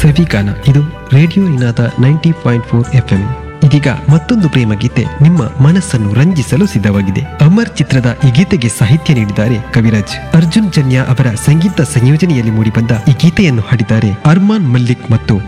ಸವಿಗಾನ. ಇದು ರೇಡಿಯೋ ನಿನಾದ 90.4 FM. ಇದೀಗ ಮತ್ತೊಂದು ಪ್ರೇಮ ಗೀತೆ ನಿಮ್ಮ ಮನಸ್ಸನ್ನು ರಂಜಿಸಲು ಸಿದ್ಧವಾಗಿದೆ. ಅಮರ್ ಚಿತ್ರದ ಈ ಗೀತೆಗೆ ಸಾಹಿತ್ಯ ನೀಡಿದ್ದಾರೆ ಕವಿರಾಜ್. ಅರ್ಜುನ್ ಜನ್ಯ ಅವರ ಸಂಗೀತ ಸಂಯೋಜನೆಯಲ್ಲಿ ಮೂಡಿಬಂದ ಈ ಗೀತೆಯನ್ನು ಹಾಡಿದ್ದಾರೆ ಅರ್ಮಾನ್ ಮಲ್ಲಿಕ್ ಮತ್ತು